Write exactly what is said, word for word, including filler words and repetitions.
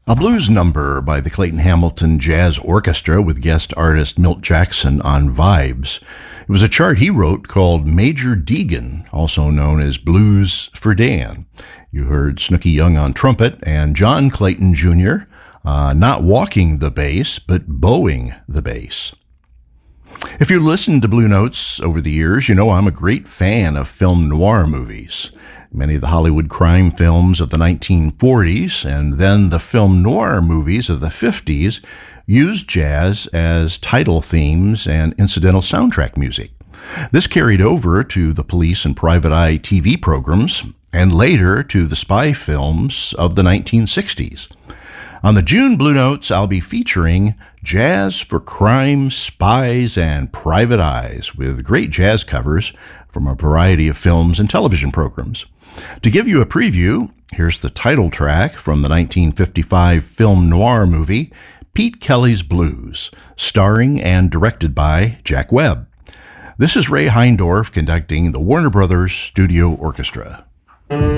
A blues number by the Clayton Hamilton Jazz Orchestra with guest artist Milt Jackson on Vibes. It was a chart he wrote called Major Deegan, also known as Blues for Dan. You heard Snooky Young on trumpet and John Clayton Junior uh, not walking the bass, but bowing the bass. If you listened to Blue Notes over the years, you know I'm a great fan of film noir movies. Many of the Hollywood crime films of the nineteen forties and then the film noir movies of the fifties used jazz as title themes and incidental soundtrack music. This carried over to the police and private eye T V programs and later to the spy films of the nineteen sixties. On the June Blue Notes, I'll be featuring Jazz for Crime, Spies, and Private Eyes with great jazz covers from a variety of films and television programs. To give you a preview, here's the title track from the nineteen fifty-five film noir movie, Pete Kelly's Blues, starring and directed by Jack Webb. This is Ray Heindorf conducting the Warner Brothers Studio Orchestra.